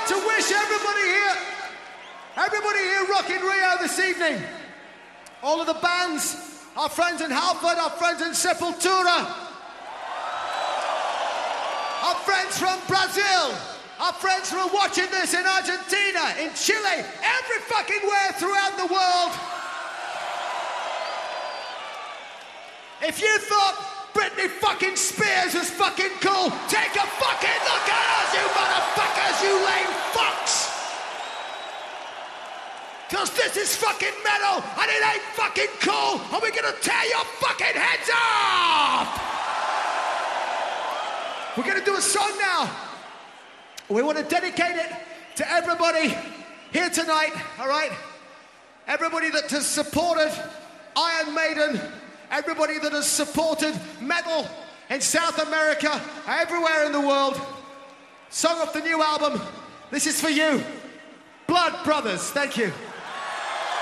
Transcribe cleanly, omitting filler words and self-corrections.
like to wish everybody here rocking Rio this evening, all of the bands, our friends in Halford, our friends in Sepultura, our friends from Brazil, our friends who are watching this in Argentina, in Chile, every fucking where throughout the world. If you thought Britney fucking Spears was fucking cool, take a fucking look at us, you motherfuckers, you lame fucks! Cause this is fucking metal, and it ain't fucking cool, and we're gonna tear your fucking heads off! We're gonna do a song now. We want to dedicate it to everybody here tonight, all right? Everybody that has supported Iron Maiden, everybody that has supported metal in South America, everywhere in the world. Song off the new album. This is for you. Blood Brothers, thank you.